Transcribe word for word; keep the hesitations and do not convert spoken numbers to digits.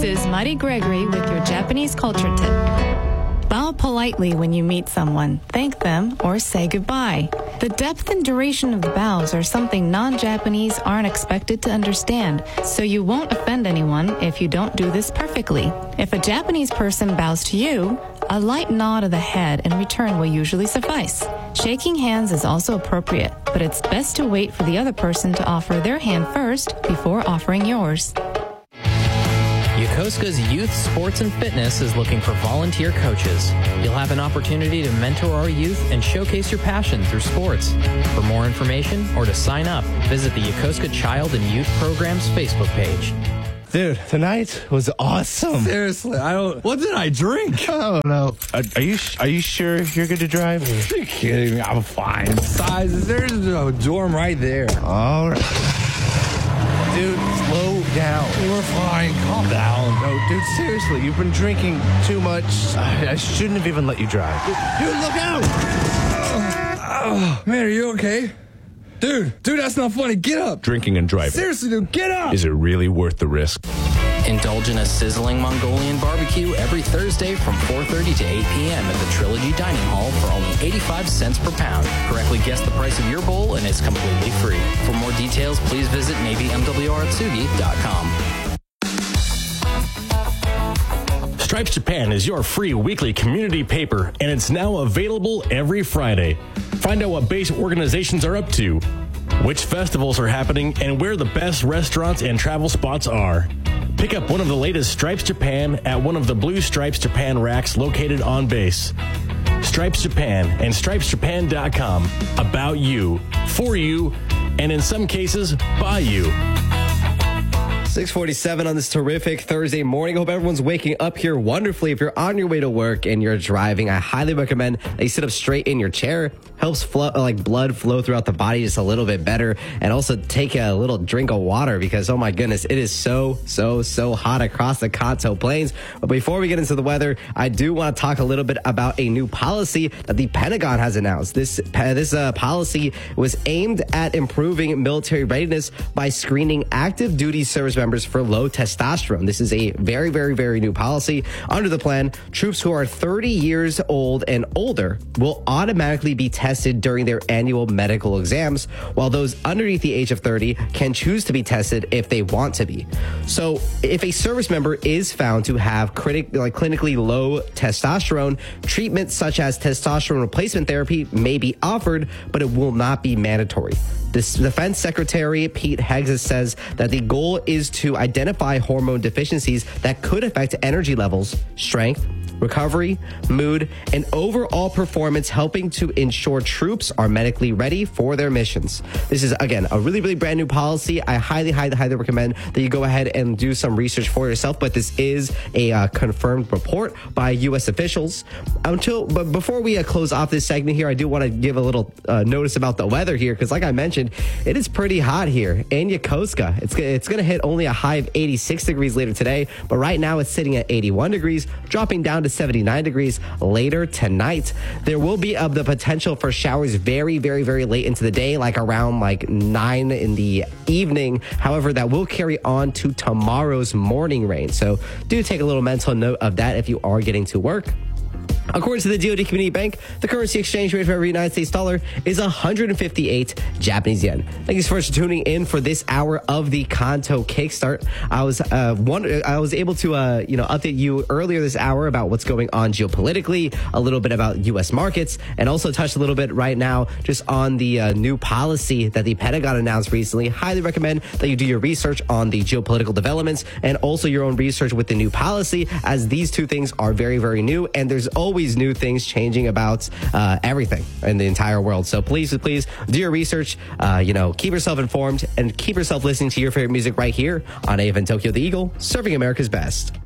is Mari Gregory with your Japanese culture tip. Bow politely when you meet someone, thank them, or say goodbye. The depth and duration of the bows are something non-Japanese aren't expected to understand, so you won't offend anyone if you don't do this perfectly. If a Japanese person bows to you, a light nod of the head in return will usually suffice. Shaking hands is also appropriate, but it's best to wait for the other person to offer their hand first before offering yours. Yokosuka's Youth Sports and Fitness is looking for volunteer coaches. You'll have an opportunity to mentor our youth and showcase your passion through sports. For more information or to sign up, visit the Yokosuka Child and Youth Programs Facebook page. Dude, tonight was awesome. Seriously, I don't. What did I drink? I don't know. Are, are you Are you sure you're good to drive? Are you kidding me? I'm fine. Besides, there's a dorm right there. All right. Dude, slow down. We're fine. Calm down. No, dude, seriously, you've been drinking too much. I, I shouldn't have even let you drive. Dude, look out! Oh, man, are you okay? Dude, dude, that's not funny. Get up. Drinking and driving. Seriously, dude, get up. Is it really worth the risk? Indulge in a sizzling Mongolian barbecue every Thursday from four thirty to eight p.m. at the Trilogy Dining Hall for only eighty-five cents per pound. Correctly guess the price of your bowl and it's completely free. For more details, please visit navy m w r atsugi dot com. Stripes Japan is your free weekly community paper, and it's now available every Friday. Find out what base organizations are up to, which festivals are happening, and where the best restaurants and travel spots are. Pick up one of the latest Stripes Japan at one of the Blue Stripes Japan racks located on base. Stripes Japan and stripes japan dot com. About you, for you, and in some cases, by you. six forty-seven on this terrific Thursday morning. I hope everyone's waking up here wonderfully. If you're on your way to work and you're driving, I highly recommend that you sit up straight in your chair. Helps flow, like blood flow throughout the body just a little bit better. And also take a little drink of water because, oh my goodness, it is so, so, so hot across the Kanto Plains. But before we get into the weather, I do want to talk a little bit about a new policy that the Pentagon has announced. This, this uh, policy was aimed at improving military readiness by screening active duty service members for low testosterone. This is a very, very, very new policy. Under the plan, troops who are thirty years old and older will automatically be tested during their annual medical exams, while those underneath the age of thirty can choose to be tested if they want to be. So if a service member is found to have critic, like clinically low testosterone, treatments such as testosterone replacement therapy may be offered, but it will not be mandatory. The Defense Secretary Pete Hegseth says that the goal is to identify hormone deficiencies that could affect energy levels, strength, recovery, mood, and overall performance, helping to ensure troops are medically ready for their missions. This is, again, a really, really brand new policy. I highly, highly, highly recommend that you go ahead and do some research for yourself, but this is a uh, confirmed report by U S officials. Until, but before we uh, close off this segment here, I do want to give a little uh, notice about the weather here, because like I mentioned, it is pretty hot here in Yokosuka. It's, it's going to hit only a high of eighty-six degrees later today, but right now it's sitting at eighty-one degrees, dropping down to seventy-nine degrees later tonight. There will be uh, the potential for showers very, very, very late into the day, like around like nine in the evening. However, that will carry on to tomorrow's morning rain. So do take a little mental note of that if you are getting to work. According to the D O D Community Bank, the currency exchange rate for every United States dollar is one hundred fifty-eight Japanese yen. Thank you so much for tuning in for this hour of the Kanto Kickstart. I was uh, wonder- I was able to uh, you know update you earlier this hour about what's going on geopolitically, a little bit about U S markets, and also touched a little bit right now just on the uh, new policy that the Pentagon announced recently. Highly recommend that you do your research on the geopolitical developments and also your own research with the new policy, as these two things are very, very new, and there's always new things changing about uh, everything in the entire world. So please, please do your research, uh, you know, keep yourself informed and keep yourself listening to your favorite music right here on A F N Tokyo the Eagle, serving America's best.